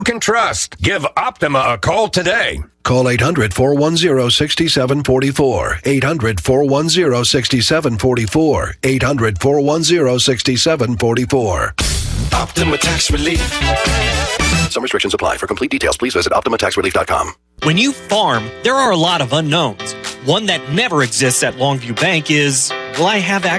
can trust. Give Optima a call today. Call 800-410-6744. 800-410-6744. 800-410-6744. Optima Tax Relief. Some restrictions apply. For complete details, please visit OptimaTaxRelief.com. When you farm, there are a lot of unknowns. One that never exists at Longview Bank is, will I have access